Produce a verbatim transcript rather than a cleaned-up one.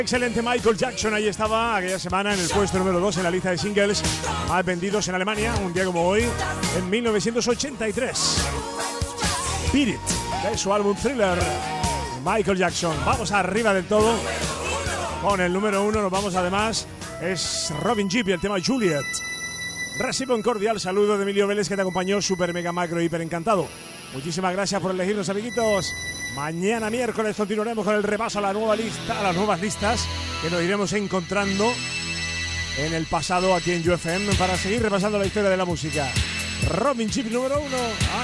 Excelente Michael Jackson, ahí estaba aquella semana en el puesto número dos en la lista de singles más vendidos en Alemania, un día como hoy, en mil novecientos ochenta y tres. Beat It, de su álbum Thriller, Michael Jackson. Vamos arriba del todo con el número uno, nos vamos además, es Robin Gibb y el tema Juliet. Recibo un cordial saludo de Emilio Vélez, que te acompañó super mega macro hiper encantado. Muchísimas gracias por elegirnos, amiguitos. Mañana miércoles continuaremos con el repaso a la nueva lista, a las nuevas listas que nos iremos encontrando en el pasado aquí en U F M para seguir repasando la historia de la música. Robin Gibb número uno.